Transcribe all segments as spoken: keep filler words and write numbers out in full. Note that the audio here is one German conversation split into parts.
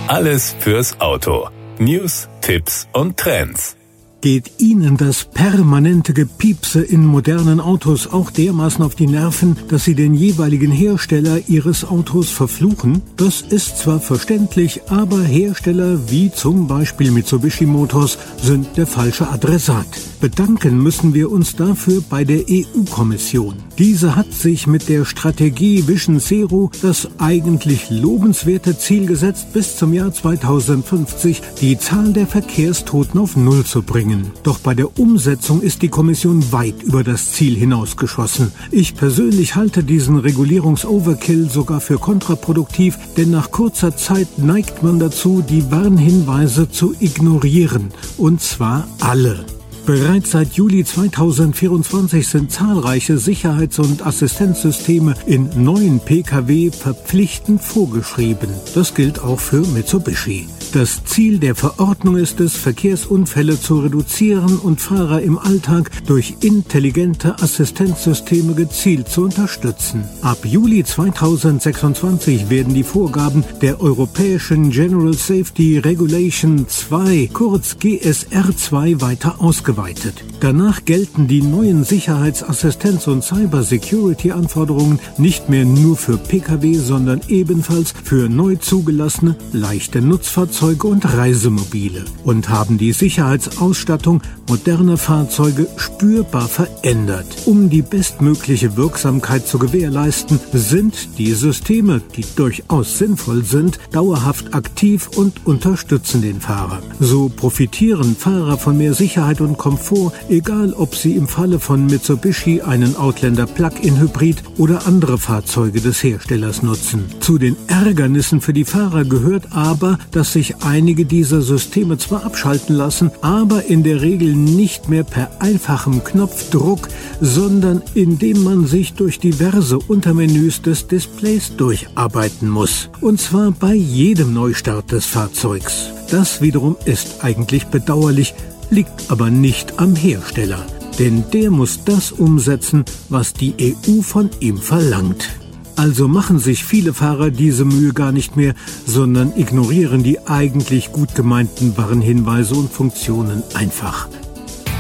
Alles fürs Auto. News, Tipps und Trends. Geht Ihnen das permanente Gepiepse in modernen Autos auch dermaßen auf die Nerven, dass Sie den jeweiligen Hersteller Ihres Autos verfluchen? Das ist zwar verständlich, aber Hersteller wie zum Beispiel Mitsubishi Motors sind der falsche Adressat. Bedanken müssen wir uns dafür bei der E U-Kommission. Diese hat sich mit der Strategie Vision Zero das eigentlich lobenswerte Ziel gesetzt, bis zum Jahr zweitausendfünfzig die Zahl der Verkehrstoten auf Null zu bringen. Doch bei der Umsetzung ist die Kommission weit über das Ziel hinausgeschossen. Ich persönlich halte diesen Regulierungs-Overkill sogar für kontraproduktiv, denn nach kurzer Zeit neigt man dazu, die Warnhinweise zu ignorieren. Und zwar alle. Bereits seit Juli zweitausendvierundzwanzig sind zahlreiche Sicherheits- und Assistenzsysteme in neuen Pkw verpflichtend vorgeschrieben. Das gilt auch für Mitsubishi. Das Ziel der Verordnung ist es, Verkehrsunfälle zu reduzieren und Fahrer im Alltag durch intelligente Assistenzsysteme gezielt zu unterstützen. Ab Juli zweitausendsechsundzwanzig werden die Vorgaben der Europäischen General Safety Regulation zwei, kurz G S R zwei, weiter ausgeweitet. Danach gelten die neuen Sicherheitsassistenz- und Cybersecurity-Anforderungen nicht mehr nur für Pkw, sondern ebenfalls für neu zugelassene, leichte Nutzfahrzeuge und Reisemobile und haben die Sicherheitsausstattung moderner Fahrzeuge spürbar verändert. Um die bestmögliche Wirksamkeit zu gewährleisten, sind die Systeme, die durchaus sinnvoll sind, dauerhaft aktiv und unterstützen den Fahrer. So profitieren Fahrer von mehr Sicherheit und Komfort, egal ob sie im Falle von Mitsubishi einen Outlander Plug-in-Hybrid oder andere Fahrzeuge des Herstellers nutzen. Zu den Ärgernissen für die Fahrer gehört aber, dass sich einige dieser Systeme zwar abschalten lassen, aber in der Regel nicht mehr per einfachem Knopfdruck, sondern indem man sich durch diverse Untermenüs des Displays durcharbeiten muss. Und zwar bei jedem Neustart des Fahrzeugs. Das wiederum ist eigentlich bedauerlich, liegt aber nicht am Hersteller. Denn der muss das umsetzen, was die E U von ihm verlangt. Also machen sich viele Fahrer diese Mühe gar nicht mehr, sondern ignorieren die eigentlich gut gemeinten Warnhinweise und Funktionen einfach.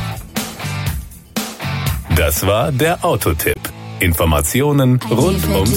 Das war der Autotipp. Informationen rund ums